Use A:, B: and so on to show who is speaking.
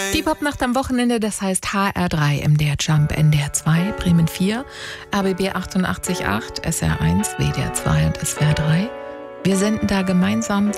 A: Die Popnacht am Wochenende, das heißt HR3, MDR Jump, NDR 2, Bremen 4, RBB 88.8, SR1, WDR 2 und SWR 3. Wir senden da gemeinsam